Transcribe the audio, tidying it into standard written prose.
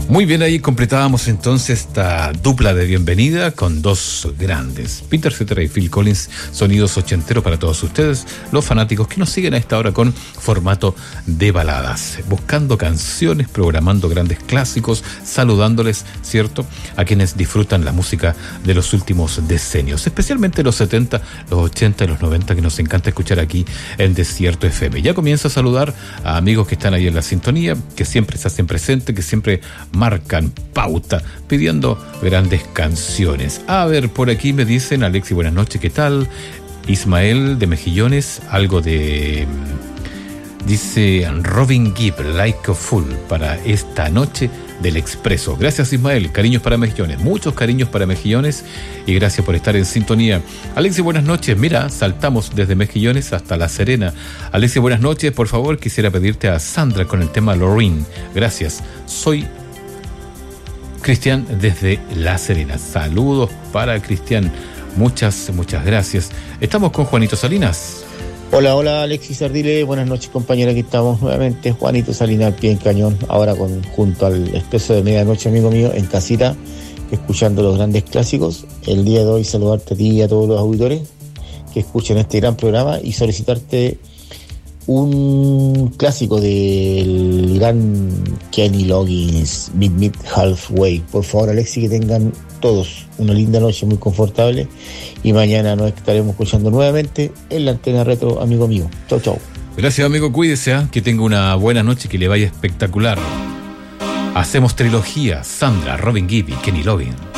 Muy bien, ahí completábamos entonces esta dupla de bienvenida con dos grandes, Peter Cetera y Phil Collins, sonidos ochenteros para todos ustedes, los fanáticos que nos siguen a esta hora con formato de baladas, buscando canciones, programando grandes clásicos, saludándoles, ¿cierto?, a quienes disfrutan la música de los últimos decenios, especialmente los 70, los 80 y los 90, que nos encanta escuchar aquí en Desierto FM. Ya comienzo a saludar a amigos que están ahí en la sintonía, que siempre se hacen presentes, que siempre marcan pauta, pidiendo grandes canciones. A ver, por aquí me dicen, Alexi, buenas noches, ¿qué tal? Ismael de Mejillones, algo de... Dice Robin Gibb, Like a Fool, para esta noche del Expreso. Gracias, Ismael, cariños para Mejillones, muchos cariños para Mejillones y gracias por estar en sintonía. Alexi, buenas noches, mira, saltamos desde Mejillones hasta La Serena. Alexi, buenas noches, por favor, quisiera pedirte a Sandra con el tema Lorraine. Gracias, soy Cristian desde La Serena. Saludos para Cristian, muchas gracias. Estamos con Juanito Salinas. Hola Alexis Ardile, buenas noches compañera, aquí estamos nuevamente, Juanito Salinas al pie del cañón, ahora junto al Expreso de Medianoche, amigo mío, en casita, escuchando los grandes clásicos. El día de hoy saludarte a ti y a todos los auditores que escuchen este gran programa y solicitarte un clásico del gran Kenny Loggins, Meet Halfway. Por favor, Alexis, que tengan todos una linda noche muy confortable y mañana nos estaremos escuchando nuevamente en la antena retro, amigo mío. Chau. Gracias, amigo, cuídese, que tenga una buena noche, que le vaya espectacular. Hacemos trilogía, Sandra, Robin Gibb y Kenny Loggins.